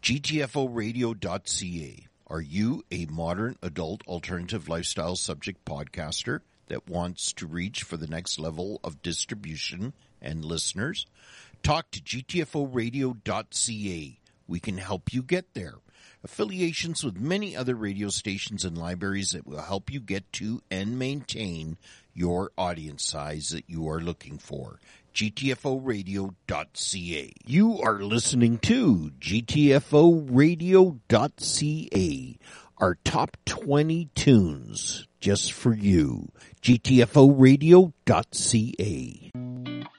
GTFOradio.ca. Are you a modern adult alternative lifestyle subject podcaster that wants to reach for the next level of distribution and listeners? Talk to GTFOradio.ca. We can help you get there. Affiliations with many other radio stations and libraries that will help you get to and maintain your audience size that you are looking for. GTFOradio.ca. You are listening to GTFOradio.ca, our top 20 tunes just for you. GTFOradio.ca.